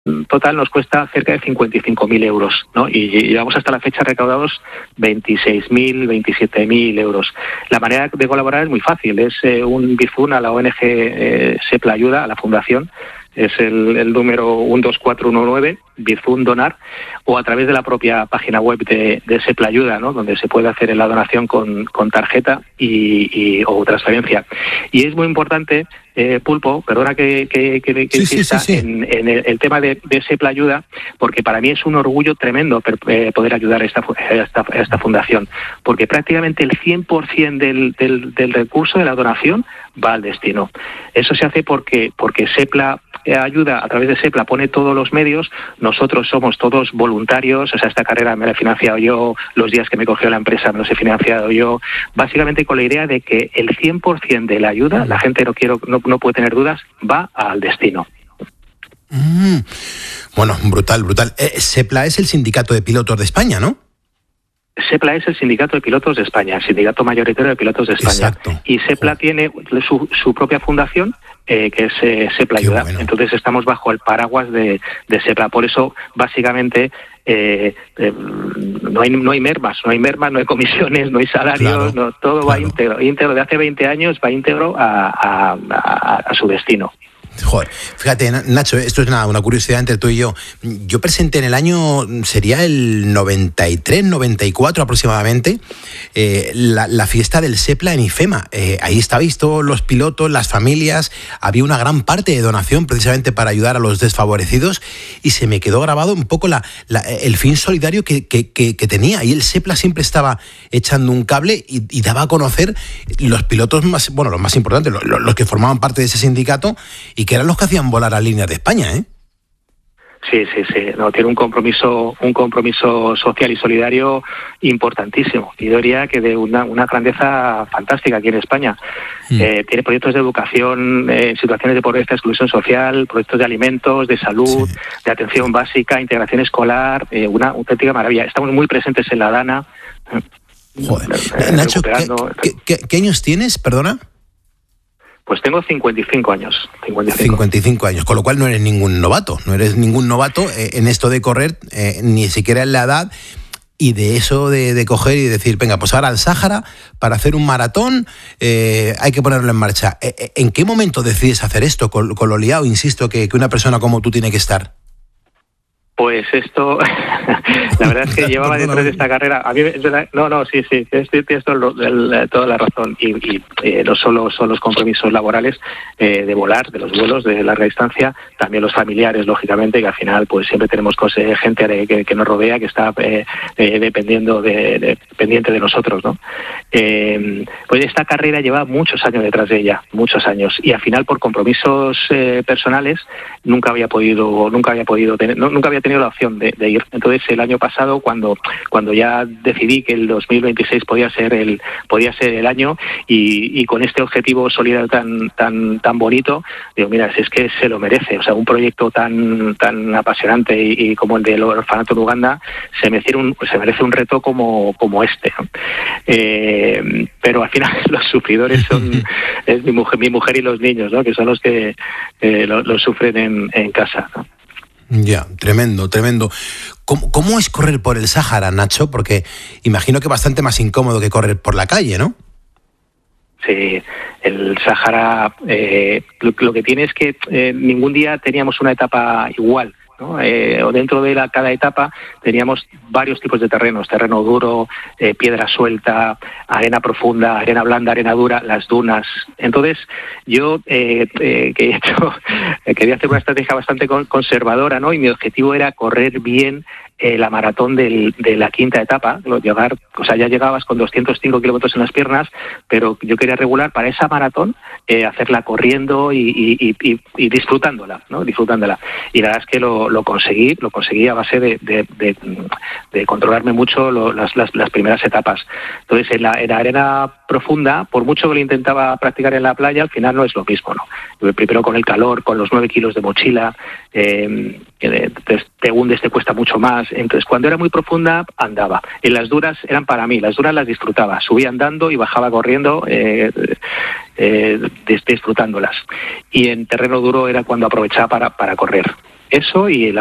total nos cuesta cerca de 55.000 euros, ¿no? Y llevamos hasta la fecha recaudados 26.000, 27.000 euros. La manera de colaborar es muy fácil, es un Bizum a la ONG Sepla Ayuda, a la fundación, es el número 12419, Bizum Donar, o a través de la propia página web de Sepla Ayuda, ¿no? Donde se puede hacer la donación con tarjeta o transferencia. Y es muy importante, Pulpo, perdona que insista en el tema de Sepla Ayuda, porque para mí es un orgullo tremendo poder ayudar a esta fundación, porque prácticamente el 100% del recurso de la donación va al destino. Eso se hace porque Sepla Ayuda, a través de Sepla, pone todos los medios. Nosotros somos todos voluntarios, o sea, esta carrera me la he financiado yo, los días que me cogió la empresa me los he financiado yo, básicamente con la idea de que el 100% de la ayuda, la gente no puede tener dudas, va al destino. Bueno, brutal. Sepla es el sindicato de pilotos de España, ¿no? Sepla es el sindicato de pilotos de España, el sindicato mayoritario de pilotos de España. Exacto. Y Sepla tiene su propia fundación, que es Sepla Ayuda. Bueno. Entonces estamos bajo el paraguas de Sepla. Por eso, básicamente, no hay mermas, no hay comisiones, no hay salarios, claro, todo va íntegro. De hace 20 años va íntegro a su destino. Joder, fíjate, Nacho, esto es una curiosidad entre tú y yo. Yo presenté en el año, sería el 93, 94 aproximadamente, la fiesta del Sepla en IFEMA. Ahí estabais todos los pilotos, las familias, había una gran parte de donación precisamente para ayudar a los desfavorecidos y se me quedó grabado un poco el fin solidario que tenía. Y el Sepla siempre estaba echando un cable y daba a conocer los pilotos los más importantes, los que formaban parte de ese sindicato y que eran los que hacían volar a líneas de España, ¿eh? Sí. No, tiene un compromiso social y solidario importantísimo. Y diría que de una grandeza fantástica aquí en España. Tiene proyectos de educación, situaciones de pobreza, exclusión social, proyectos de alimentos, de salud, de atención básica, integración escolar, una auténtica maravilla. Estamos muy presentes en la Dana. Joder. Nacho, ¿qué años tienes, perdona? Pues tengo 55 años. 55 años, con lo cual no eres ningún novato en esto de correr, ni siquiera en la edad, y de eso de coger y decir, venga, pues ahora al Sáhara, para hacer un maratón, hay que ponerlo en marcha. ¿En qué momento decides hacer esto, con lo liado, insisto, que una persona como tú tiene que estar? Pues esto, la verdad es que llevaba detrás de esta carrera. A mí, sí, tienes toda la razón. Y no solo son los compromisos laborales de volar, de los vuelos de larga distancia, también los familiares, lógicamente, que al final pues siempre tenemos gente que nos rodea, que está pendiente de nosotros, ¿no? Pues esta carrera lleva muchos años detrás de ella, muchos años. Y al final, por compromisos personales, nunca había tenido la opción de ir. Entonces el año pasado, cuando ya decidí que el 2026 podía ser el año, y con este objetivo solidario tan bonito, digo, mira, si es que se lo merece. O sea, un proyecto tan apasionante y como el del orfanato de Uganda se merece un reto como este, ¿no? Pero al final los sufridores es mi mujer y los niños, ¿no? Que son los que lo sufren en casa, ¿no? Ya, tremendo. ¿Cómo es correr por el Sáhara, Nacho? Porque imagino que bastante más incómodo que correr por la calle, ¿no? Sí, el Sáhara, lo que tiene es que ningún día teníamos una etapa igual, ¿no? O dentro de cada etapa teníamos varios tipos de terrenos: terreno duro, piedra suelta, arena profunda, arena blanda, arena dura, las dunas. Entonces yo quería hacer una estrategia bastante conservadora, ¿no? Y mi objetivo era correr bien la maratón de la quinta etapa, ya llegabas con 205 kilómetros en las piernas, pero yo quería regular para esa maratón, hacerla corriendo y disfrutándola, ¿no? Y la verdad es que lo conseguí a base de controlarme mucho las primeras etapas. Entonces, en la arena profunda, por mucho que lo intentaba practicar en la playa, al final no es lo mismo, ¿no? Primero con el calor, con los 9 kilos de mochila, te hundes, te cuesta mucho más. Entonces, cuando era muy profunda, andaba. En las duras eran para mí, las duras las disfrutaba. Subía andando y bajaba corriendo, disfrutándolas. Y en terreno duro era cuando aprovechaba para correr. Eso y el